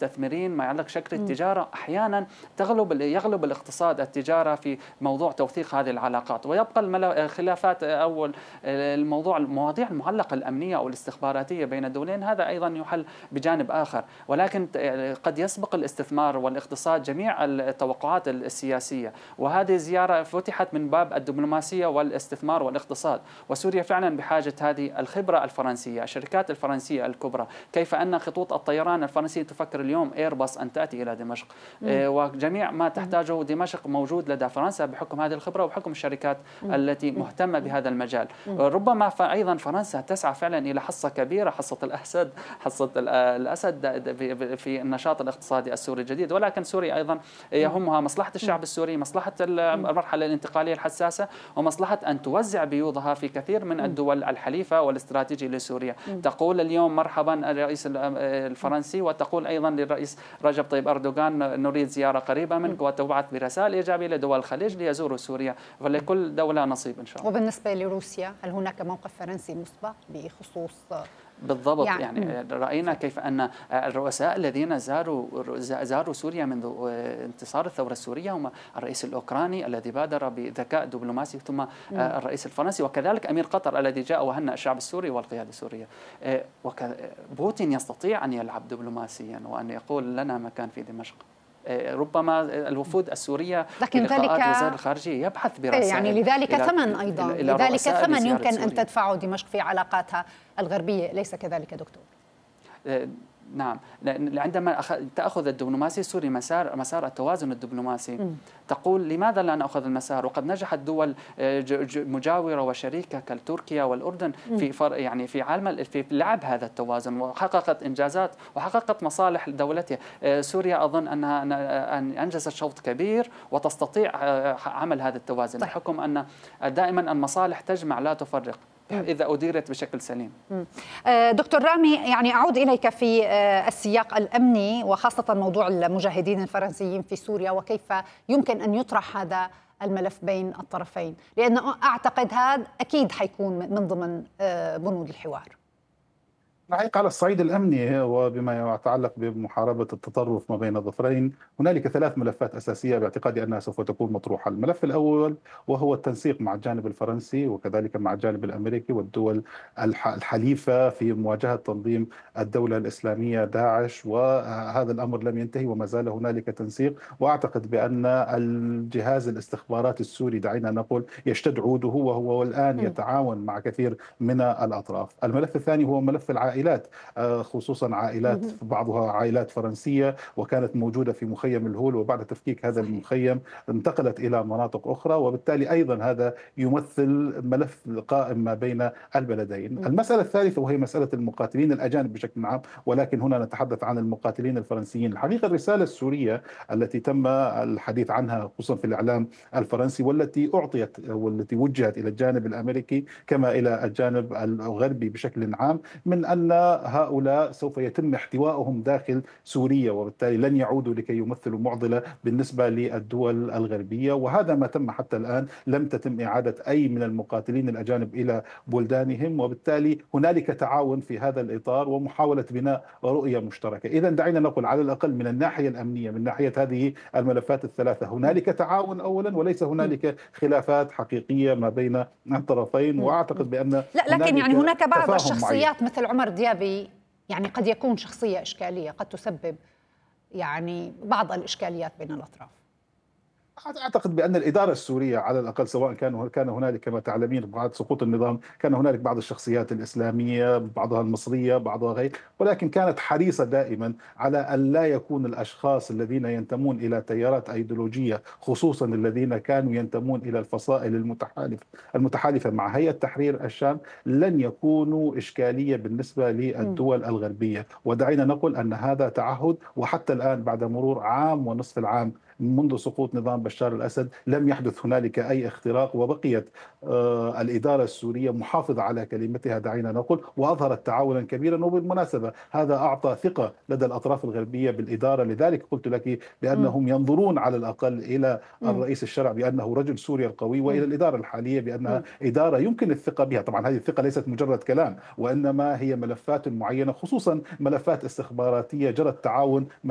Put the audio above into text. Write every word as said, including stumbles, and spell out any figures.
المستثمرين، ما يعلق شكل التجارة أحيانا تغلب يغلب الاقتصاد التجارة في موضوع توثيق هذه العلاقات، ويبقى الخلافات أو الموضوع المواضيع المعلقة الأمنية أو الاستخباراتية بين الدولين، هذا أيضا يحل بجانب آخر. ولكن قد يسبق الاستثمار والاقتصاد جميع التوقعات السياسية، وهذه زيارة فتحت من باب الدبلوماسية والاستثمار والاقتصاد. وسوريا فعلا بحاجة هذه الخبرة الفرنسية، الشركات الفرنسية الكبرى، كيف أن خطوط الطيران الفرنسية تفكر اليوم إيرباص أن تأتي إلى دمشق، وجميع ما تحتاجه دمشق موجود لدى فرنسا بحكم هذه الخبرة وبحكم الشركات التي مهتمة بهذا المجال. ربما أيضا فرنسا تسعى فعلا إلى حصة كبيرة، حصة الأسد، حصة الأسد في النشاط الاقتصادي السوري الجديد. ولكن سوريا أيضا يهمها مصلحة الشعب السوري، مصلحة المرحلة الانتقالية الحساسة، ومصلحة أن توزع بيوضها في كثير من الدول الحليفة والاستراتيجي لسوريا. تقول اليوم مرحبا الرئيس الفرنسي، وتقول أيضا للرئيس رجب طيب أردوغان نريد زيارة قريبة منك، وتبعث برسائل إيجابية لدول الخليج ليزوروا سوريا، ولكل دولة نصيب إن شاء الله. وبالنسبة لروسيا هل هناك موقف فرنسي مسبق بخصوص بالضبط؟ يعني, يعني رأينا كيف أن الرؤساء الذين زاروا زاروا سوريا منذ انتصار الثورة السورية هم الرئيس الأوكراني الذي بادر بذكاء دبلوماسي، ثم الرئيس الفرنسي، وكذلك أمير قطر الذي جاء وهنأ الشعب السوري والقيادة السورية. بوتين يستطيع أن يلعب دبلوماسيا وأن يقول لنا مكان في دمشق. ربما الوفود السورية لكن ذلك وزارة الخارجية يبحث برسائل، يعني لذلك ثمن أيضا، لذلك ثمن يمكن أن تدفعه دمشق في علاقاتها الغربية، ليس كذلك دكتور؟ نعم، عندما تأخذ الدبلوماسي السوري مسار مسار التوازن الدبلوماسي، م. تقول لماذا لا نأخذ المسار؟ وقد نجحت دول مجاورة وشريكة كتركيا والأردن م. في يعني في عالم في لعب هذا التوازن، وحققت إنجازات وحققت مصالح دولتها. سوريا أظن أنها أن أنجزت شوط كبير وتستطيع عمل هذا التوازن، طيب. بحكم أن دائما المصالح تجمع لا تفرق إذا أديرت بشكل سليم. دكتور رامي، يعني أعود إليك في السياق الأمني وخاصة موضوع المجاهدين الفرنسيين في سوريا، وكيف يمكن أن يطرح هذا الملف بين الطرفين، لأنه أعتقد هذا أكيد حيكون من ضمن بنود الحوار. الحقيقة على الصعيد الأمني وبما يتعلق بمحاربة التطرف ما بين الظفرين، هنالك ثلاث ملفات أساسية باعتقادي أنها سوف تكون مطروحة. الملف الأول وهو التنسيق مع الجانب الفرنسي وكذلك مع الجانب الأمريكي والدول الحليفة في مواجهة تنظيم الدولة الإسلامية داعش، وهذا الأمر لم ينتهي وما زال هنالك تنسيق، وأعتقد بأن الجهاز الاستخبارات السوري دعينا نقول يشتد عوده وهو والآن يتعاون مع كثير من الأطراف. الملف الثاني هو ملف العائلات، خصوصا عائلات بعضها عائلات فرنسية وكانت موجودة في مخيم الهول، وبعد تفكيك هذا المخيم انتقلت إلى مناطق أخرى، وبالتالي أيضا هذا يمثل ملف قائم ما بين البلدين. المسألة الثالثة وهي مسألة المقاتلين الأجانب بشكل عام، ولكن هنا نتحدث عن المقاتلين الفرنسيين. الحقيقة الرسالة السورية التي تم الحديث عنها خصوصا في الإعلام الفرنسي والتي أعطيت والتي وجهت إلى الجانب الأمريكي كما إلى الجانب الغربي بشكل عام، من أن هؤلاء سوف يتم احتوائهم داخل سوريا، وبالتالي لن يعودوا لكي يمثلوا معضلة بالنسبة للدول الغربية. وهذا ما تم حتى الآن، لم تتم إعادة أي من المقاتلين الأجانب إلى بلدانهم، وبالتالي هنالك تعاون في هذا الإطار ومحاولة بناء رؤية مشتركة. إذا دعينا نقول على الأقل من الناحية الأمنية، من ناحية هذه الملفات الثلاثة، هنالك تعاون أولا وليس هنالك خلافات حقيقية ما بين الطرفين. وأعتقد بأن لا، لكن يعني هناك بعض الشخصيات مثل عمر ديابي يعني قد يكون شخصية إشكالية، قد تسبب يعني بعض الإشكاليات بين الأطراف. أعتقد بأن الإدارة السورية على الأقل، سواء كان كان هنالك كما تعلمين بعد سقوط النظام كان هنالك بعض الشخصيات الإسلامية، بعضها المصرية بعضها غير، ولكن كانت حريصة دائما على أن لا يكون الأشخاص الذين ينتمون إلى تيارات أيديولوجية، خصوصا الذين كانوا ينتمون إلى الفصائل المتحالفة المتحالفة مع هيئة تحرير الشام، لن يكونوا إشكالية بالنسبة للدول الغربية. ودعينا نقول أن هذا تعهد، وحتى الآن بعد مرور عام ونصف العام منذ سقوط نظام بشار الأسد لم يحدث هنالك أي اختراق، وبقيت آه الإدارة السورية محافظة على كلمتها دعينا نقول، وأظهرت تعاونا كبيرا. وبالمناسبة هذا أعطى ثقة لدى الأطراف الغربية بالإدارة، لذلك قلت لك بأنهم ينظرون على الأقل إلى الرئيس الشرع بأنه رجل سوريا القوي، وإلى الإدارة الحالية بأنها إدارة يمكن الثقة بها. طبعا هذه الثقة ليست مجرد كلام، وإنما هي ملفات معينة، خصوصا ملفات استخباراتية جرى التعاون